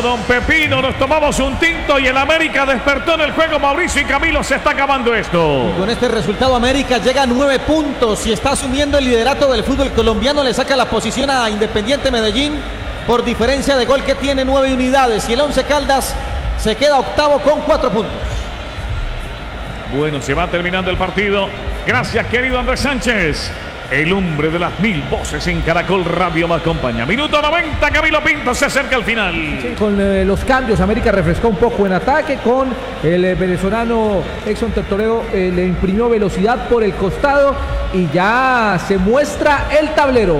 don Pepino, nos tomamos un tinto y el América despertó en el juego. Mauricio y Camilo, se está acabando esto. Con este resultado América llega a 9 puntos y está asumiendo el liderato del fútbol colombiano. Le saca la posición a Independiente Medellín por diferencia de gol, que tiene 9 unidades, y el Once Caldas se queda octavo con 4 puntos. Bueno, se va terminando el partido. Gracias, querido Andrés Sánchez. El hombre de las 1000 voces en Caracol Radio me acompaña. Minuto 90, Camilo Pinto se acerca al final. Sí, con los cambios, América refrescó un poco en ataque. Con el venezolano Exxon Tortoreo le imprimió velocidad por el costado y ya se muestra el tablero.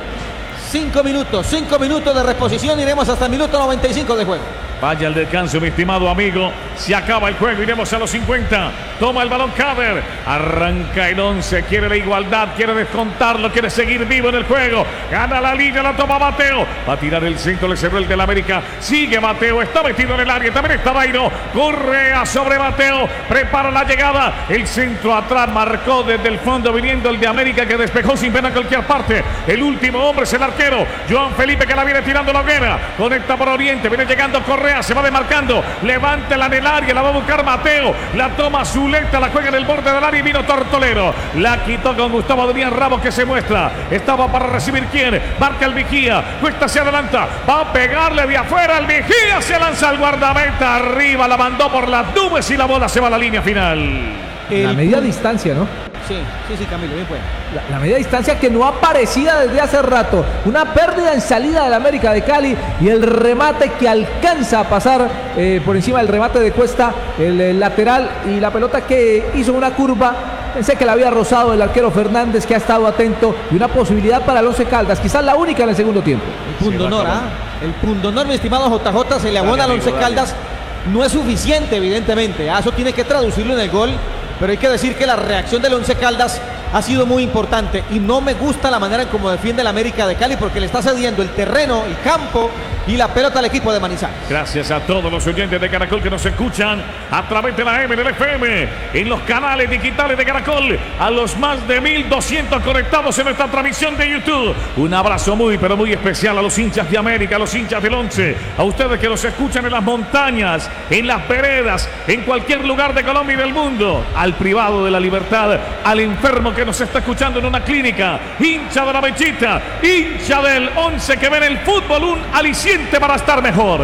5 minutos de reposición. Iremos hasta el minuto 95 de juego. Vaya el descanso, mi estimado amigo. Se acaba el juego, iremos a los 50. Toma el balón Cader. Arranca el 11, quiere la igualdad, quiere descontarlo, quiere seguir vivo en el juego. Gana la línea, la toma Mateo. Va a tirar el centro, le cerró el del América. Sigue Mateo, está metido en el área. También está Dairo. Correa sobre Mateo. Prepara la llegada. El centro atrás marcó desde el fondo, viniendo el de América, que despejó sin pena a cualquier parte. El último hombre es el arquero Joan Felipe, que la viene tirando la hoguera. Conecta por Oriente, viene llegando Correa. Se va demarcando, levántela en el área, la va a buscar Mateo, la toma Zuleta, la juega en el borde del área y vino Tortolero, la quitó con Gustavo Adrián Ramos, que se muestra, estaba para recibir quién, marca el Vigía, Cuesta se adelanta, va a pegarle de afuera, el Vigía se lanza al guardameta, arriba, la mandó por las nubes y la bola se va a la línea final. La media distancia, ¿no? Sí, Camilo, bien fue. La media distancia que no aparecía desde hace rato. Una pérdida en salida del América de Cali y el remate que alcanza a pasar por encima del remate de Cuesta, el lateral, y la pelota que hizo una curva. Pensé que la había rozado el arquero Fernández, que ha estado atento, y una posibilidad para el Once Caldas, quizás la única en el segundo tiempo. El pundonor, el pundonor, mi estimado JJ, se le abona al Once Caldas. No es suficiente, evidentemente. Eso tiene que traducirlo en el gol. Pero hay que decir que la reacción del Once Caldas ha sido muy importante y no me gusta la manera en cómo defiende el América de Cali, porque le está cediendo el terreno, el campo y la pelota al equipo de Manizales. Gracias a todos los oyentes de Caracol que nos escuchan a través de la M, del FM, en los canales digitales de Caracol, a los más de 1200 conectados en nuestra transmisión de YouTube. Un abrazo muy, pero muy especial a los hinchas de América, a los hinchas del Once, a ustedes que nos escuchan en las montañas, en las veredas, en cualquier lugar de Colombia y del mundo, al privado de la libertad, al enfermo que nos está escuchando en una clínica, hincha de la Mechita, hincha del Once, que ven el fútbol un aliciente para estar mejor.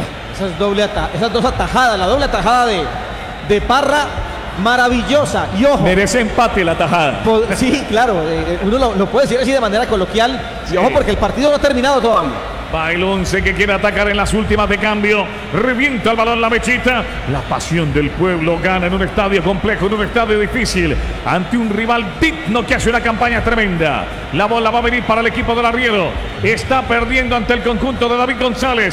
Esas dos atajadas, la doble atajada de Parra, maravillosa. Y ojo, merece empate la atajada. Sí, claro, uno lo puede decir así de manera coloquial. Sí. Y ojo, porque el partido no ha terminado todavía. Va el Once, que quiere atacar en las últimas de cambio. Revienta el balón la Mechita. La pasión del pueblo gana en un estadio complejo, en un estadio difícil, ante un rival digno que hace una campaña tremenda. La bola va a venir para el equipo del Arriero. Está perdiendo ante el conjunto de David González.